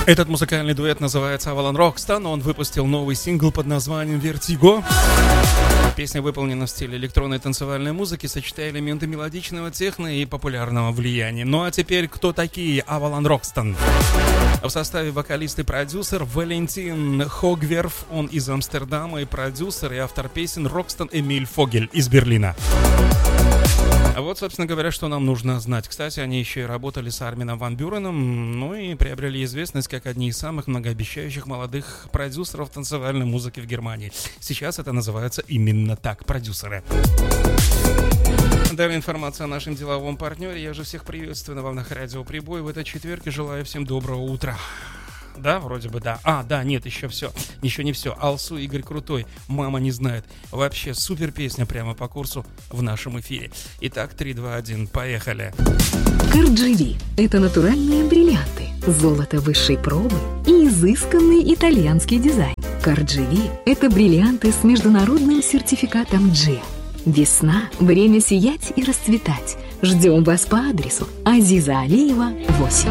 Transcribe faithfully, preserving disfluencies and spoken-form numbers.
Этот музыкальный дуэт называется Avalon Rockstan. Он выпустил новый сингл под названием Vertigo. Песня выполнена в стиле электронной танцевальной музыки, сочетая элементы мелодичного техно и популярного влияния. Ну а теперь, кто такие Avalon Rockstan? В составе вокалист и продюсер Валентин Хогверф, он из Амстердама, и продюсер и автор песен Рокстан Эмиль Фогель из Берлина. А вот, собственно говоря, что нам нужно знать. Кстати, они еще и работали с Армином ван Бюреном, ну и приобрели известность как одни из самых многообещающих молодых продюсеров танцевальной музыки в Германии. Сейчас это называется именно так, продюсеры. Далее информация о нашем деловом партнере. Я же всех приветствую на волнах радио Прибой. В этот четверг и желаю всем доброго утра. Да, вроде бы да. А, да, нет, еще все. Еще не все. Алсу Игорь Крутой. Мама не знает. Вообще супер песня прямо по курсу в нашем эфире. Итак, три, два, один, поехали. Кардживи – это натуральные бриллианты, золото высшей пробы и изысканный итальянский дизайн. Кардживи – это бриллианты с международным сертификатом джи. Весна – время сиять и расцветать. Ждем вас по адресу Азиза Алиева, восемь.